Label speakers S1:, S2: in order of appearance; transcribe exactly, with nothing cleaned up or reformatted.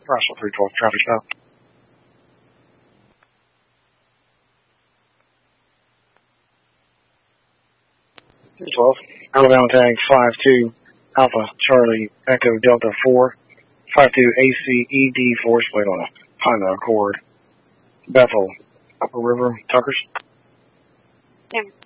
S1: Russell three twelve, traffic stop. three twelve, Alabama tag five two, Alpha Charlie Echo Delta four, five two A C E D four, split on a Honda Accord. Bethel, Upper River, Tuckers.
S2: Yeah.